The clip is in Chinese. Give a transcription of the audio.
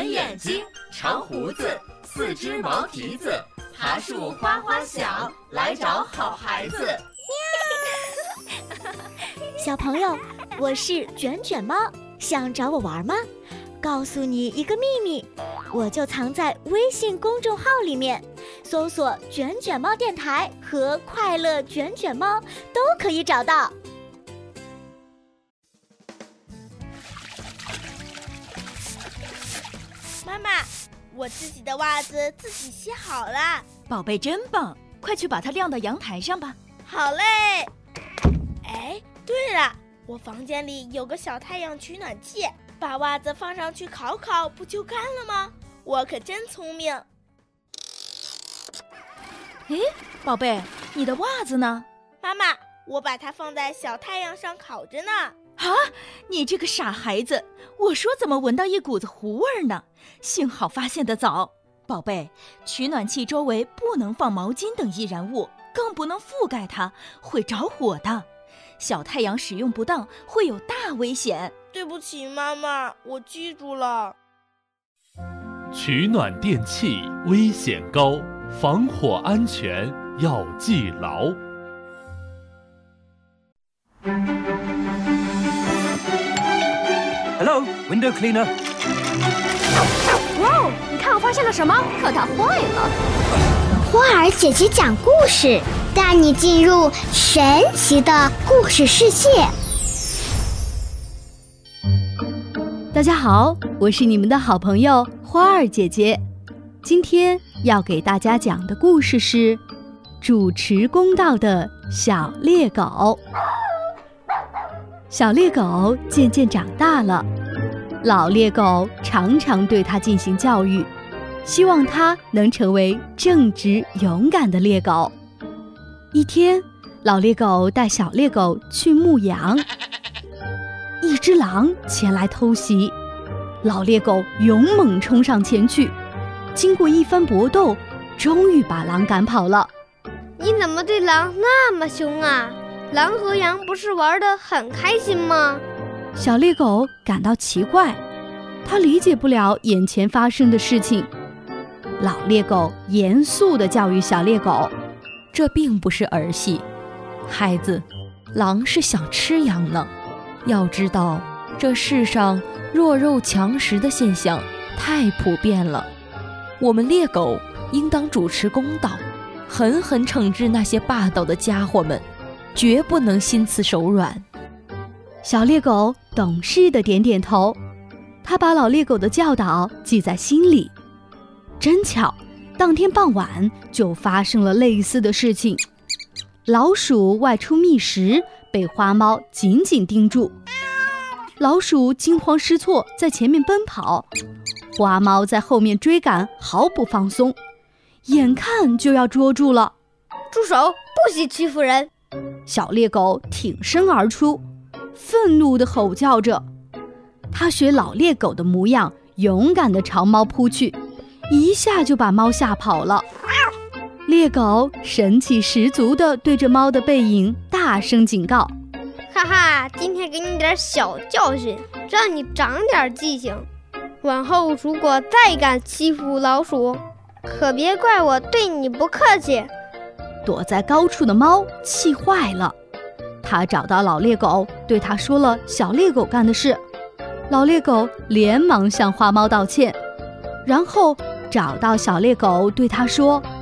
眼睛，长胡子，4只毛蹄子，爬树哗哗响，来找好孩子。 小朋友，我是卷卷猫，想找我玩吗？告诉你一个秘密，我就藏在微信公众号里面，搜索卷卷猫电台和快乐卷卷猫都可以找到。 妈妈，我自己的袜子自己洗好了。 宝贝真棒，快去把它晾到阳台上吧。 好嘞。哎，对了，我房间里有个小太阳取暖器，把袜子放上去烤烤，不就干了吗？我可真聪明。 诶，宝贝，你的袜子呢？ 妈妈，我把它放在小太阳上烤着呢。 啊，你这个傻孩子，我说怎么闻到一股子糊味呢？幸好发现得早。宝贝，取暖器周围不能放毛巾等易燃物，更不能覆盖它，会着火的。小太阳使用不当会有大危险。 对不起妈妈，我记住了。 取暖电器危险高，防火安全要记牢。 Hello, window cleaner. 哇哦，你看我发现了什么？可它坏了。 花儿姐姐讲故事，带你进入神奇的故事世界。 大家好，我是你们的好朋友花儿姐姐。今天要给大家讲的故事是主持公道的小猎狗。小猎狗渐渐长大了，老猎狗常常对它进行教育，希望它能成为正直勇敢的猎狗。一天，老猎狗带小猎狗去牧羊，一只狼前来偷袭，老猎狗勇猛冲上前去，经过一番搏斗，终于把狼赶跑了。 你怎么对狼那么凶啊？狼和羊不是玩得很开心吗？ 小猎狗感到奇怪，它理解不了眼前发生的事情。老猎狗严肃地教育小猎狗， 这并不是儿戏，孩子，狼是想吃羊呢。要知道，这世上弱肉强食的现象太普遍了，我们猎狗应当主持公道，狠狠惩治那些霸道的家伙们，绝不能心慈手软。 小猎狗懂事地点点头，他把老猎狗的教导记在心里。真巧，当天傍晚就发生了类似的事情。老鼠外出觅食，被花猫紧紧盯住。老鼠惊慌失措，在前面奔跑，花猫在后面追赶，毫不放松，眼看就要捉住了。 住手，不许欺负人！ 小猎狗挺身而出，愤怒地吼叫着。它学老猎狗的模样，勇敢地朝猫扑去，一下就把猫吓跑了。猎狗神气十足地对着猫的背影大声警告： 哈哈，今天给你点小教训，让你长点记性，往后如果再敢欺负老鼠，可别怪我对你不客气。 躲在高处的猫气坏了，它找到老猎狗，对它说了小猎狗干的事。老猎狗连忙向花猫道歉，然后找到小猎狗，对它说：